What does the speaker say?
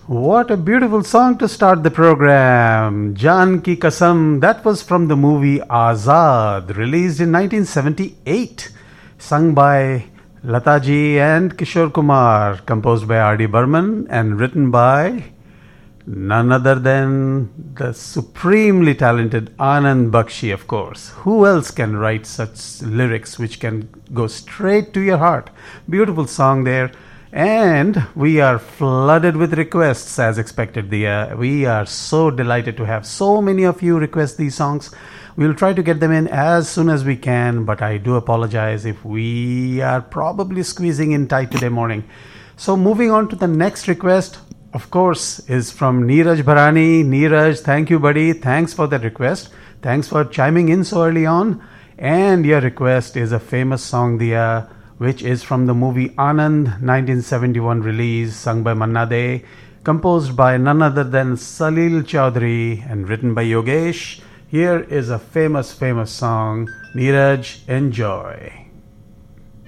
What a beautiful song to start the program. Jaan Ki Kasam. That was from the movie Azad, released in 1978. Sung by Lataji and Kishore Kumar. Composed by R.D. Burman and written by none other than the supremely talented Anand Bakshi, of course. Who else can write such lyrics which can go straight to your heart? Beautiful song there. And we are flooded with requests as expected. We are so delighted to have so many of you request these songs. We'll try to get them in as soon as we can, but I do apologize if we are probably squeezing in tight today morning. So moving on to the next request, of course, is from Neeraj Bharani. Neeraj, thank you, buddy. Thanks for the request. Thanks for chiming in so early on. And your request is a famous song, Diya, which is from the movie Anand, 1971 release, sung by Manna De, composed by none other than Salil Chaudhary and written by Yogesh. Here is a famous song. Neeraj, enjoy.